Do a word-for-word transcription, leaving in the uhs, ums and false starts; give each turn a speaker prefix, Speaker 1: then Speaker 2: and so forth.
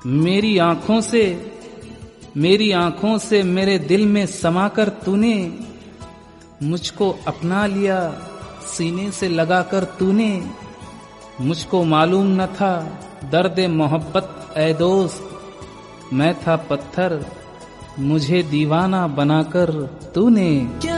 Speaker 1: मेरी आंखों से मेरी आंखों से मेरे दिल में समाकर तूने मुझको अपना लिया, सीने से लगाकर तूने। मुझको मालूम न था दर्द मोहब्बत ऐ दोस्त, मैं था पत्थर मुझे दीवाना बनाकर तूने।